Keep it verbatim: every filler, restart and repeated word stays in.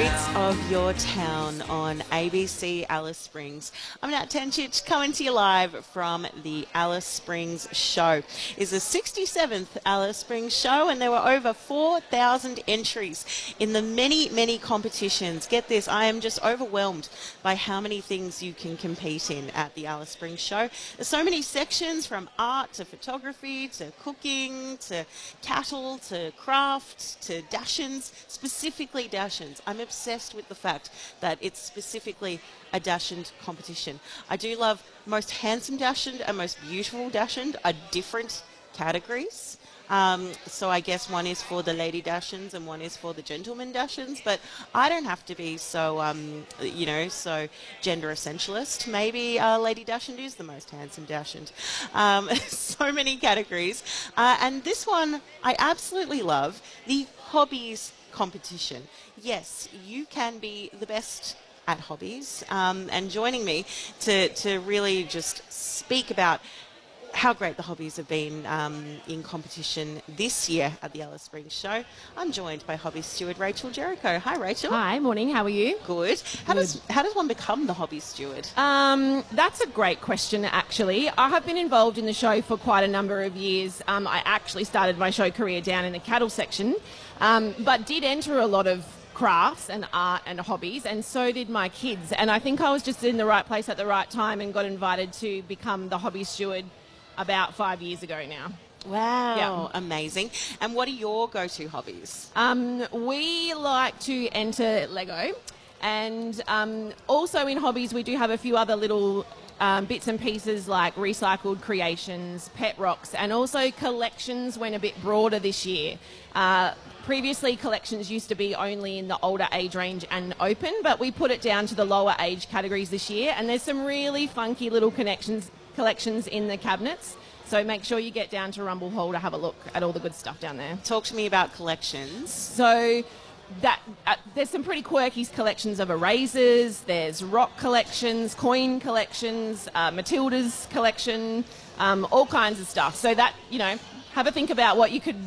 Streets of your town on A B C Alice Springs. I'm Nat Tenchich, coming to you live from the Alice Springs show. It's the sixty-seventh Alice Springs show, and there were over four thousand entries in the many, many competitions. Get this, I am just overwhelmed by how many things you can compete in at the Alice Springs show. There's so many sections, from art to photography to cooking to cattle to craft to Dachshunds, specifically Dachshunds. I'm obsessed with the fact that it's specifically a Dachshund competition. I do love most handsome Dachshund and most beautiful Dachshund are different categories. Um, so I guess one is for the lady Dachshunds and one is for the gentleman Dachshunds, but I don't have to be so, um, you know, so gender essentialist. Maybe uh, Lady Dachshund is the most handsome Dachshund. Um, so many categories. Uh, and this one I absolutely love, the hobbies competition. Yes, you can be the best at hobbies. Um, and joining me to, to really just speak about how great the hobbies have been um, in competition this year at the Alice Springs show, I'm joined by hobby steward Rachel Jericho. Hi, Rachel. Hi, morning. How are you? Good. How Good. does how does one become the hobby steward? Um, that's a great question, actually. I have been involved in the show for quite a number of years. Um, I actually started my show career down in the cattle section, um, but did enter a lot of crafts and art and hobbies, and so did my kids. And I think I was just in the right place at the right time and got invited to become the hobby steward about five years ago now. Wow, Yeah. Amazing. And what are your go-to hobbies? Um, we like to enter Lego, and um, also in hobbies we do have a few other little um, bits and pieces like recycled creations, pet rocks, and also collections went a bit broader this year. Uh, previously collections used to be only in the older age range and open, but we put it down to the lower age categories this year, and there's some really funky little connections collections in the cabinets, so make sure you get down to Rumble Hall to have a look at all the good stuff down there. Talk to me about collections. So that uh, there's some pretty quirky collections of erasers, there's rock collections, coin collections, uh, Matilda's collection, um, all kinds of stuff. So that, you know, have a think about what you could